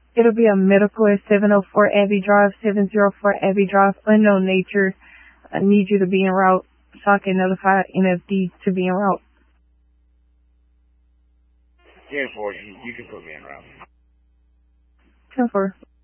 It'll be a medical at 704 Abbey Drive, 704 Abbey Drive, unknown nature. I need you to be en route so I can notify NFD to be en route. 10-4, you can put me en route. 10-4.